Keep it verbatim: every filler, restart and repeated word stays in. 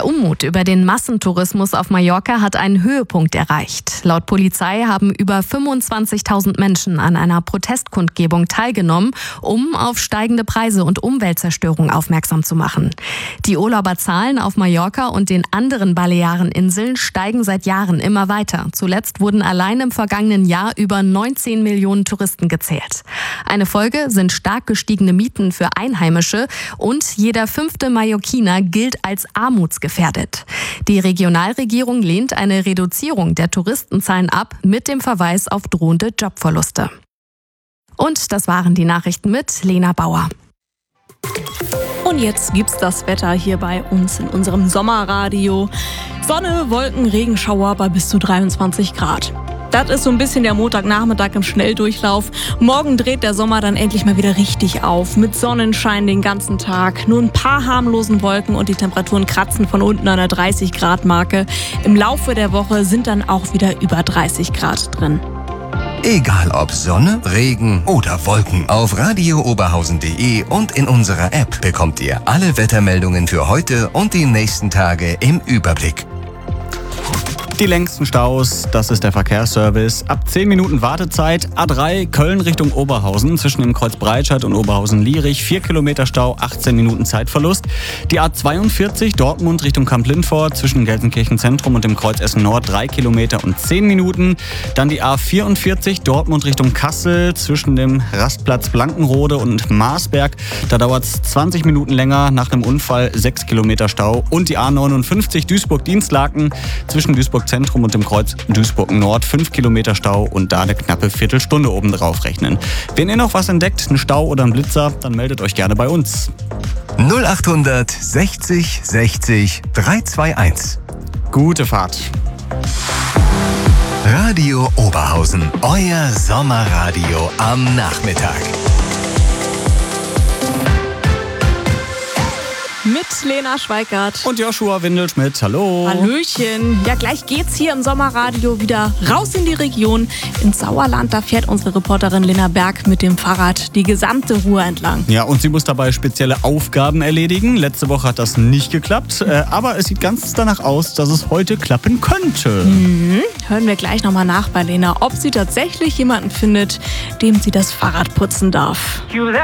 Der Unmut über den Massentourismus auf Mallorca hat einen Höhepunkt erreicht. Laut Polizei haben über fünfundzwanzigtausend Menschen an einer Protestkundgebung teilgenommen, um auf steigende Preise und Umweltzerstörung aufmerksam zu machen. Die Urlauberzahlen auf Mallorca und den anderen Baleareninseln steigen seit Jahren immer weiter. Zuletzt wurden allein im vergangenen Jahr über neunzehn Millionen Touristen gezählt. Eine Folge sind stark gestiegene Mieten für Einheimische und jeder fünfte Mallorquiner gilt als armutsgefährdet. Die Regionalregierung lehnt eine Reduzierung der Touristenzahlen ab mit dem Verweis auf drohende Jobverluste. Und das waren die Nachrichten mit Lena Bauer. Und jetzt gibt's das Wetter hier bei uns in unserem Sommerradio. Sonne, Wolken, Regenschauer bei bis zu dreiundzwanzig Grad. Das ist so ein bisschen der Montagnachmittag im Schnelldurchlauf. Morgen dreht der Sommer dann endlich mal wieder richtig auf. Mit Sonnenschein den ganzen Tag. Nur ein paar harmlosen Wolken und die Temperaturen kratzen von unten an der dreißig Grad Marke. Im Laufe der Woche sind dann auch wieder über dreißig Grad drin. Egal ob Sonne, Regen oder Wolken, auf radio oberhausen punkt de und in unserer App bekommt ihr alle Wettermeldungen für heute und die nächsten Tage im Überblick. Die längsten Staus, das ist der Verkehrsservice. Ab zehn Minuten Wartezeit. A drei Köln Richtung Oberhausen zwischen dem Kreuz Breitscheid und Oberhausen-Lierich. vier Kilometer Stau, achtzehn Minuten Zeitverlust. Die A zweiundvierzig Dortmund Richtung Kamp-Lindfort zwischen Gelsenkirchen Zentrum und dem Kreuz Essen Nord. drei Kilometer und zehn Minuten. Dann die A vierundvierzig Dortmund Richtung Kassel zwischen dem Rastplatz Blankenrode und Marsberg. Da dauert es zwanzig Minuten länger. Nach einem Unfall sechs Kilometer Stau. Und die A neunundfünfzig Duisburg-Dienstlaken zwischen Duisburg Zentrum und dem Kreuz Duisburg Nord, fünf Kilometer Stau und da eine knappe Viertelstunde oben drauf rechnen. Wenn ihr noch was entdeckt, einen Stau oder einen Blitzer, dann meldet euch gerne bei uns. null acht sechzig sechzig dreihundertzweiundundzwanzig. Gute Fahrt. Radio Oberhausen, euer Sommerradio am Nachmittag. Mit Lena Schweikart. Und Joshua Windelschmidt. Hallo. Hallöchen. Ja, gleich geht's hier im Sommerradio wieder raus in die Region. Ins Sauerland, da fährt unsere Reporterin Lena Berg mit dem Fahrrad die gesamte Ruhr entlang. Ja, und sie muss dabei spezielle Aufgaben erledigen. Letzte Woche hat das nicht geklappt. Äh, aber es sieht ganz danach aus, dass es heute klappen könnte. Mhm. Hören wir gleich nochmal nach bei Lena, ob sie tatsächlich jemanden findet, dem sie das Fahrrad putzen darf.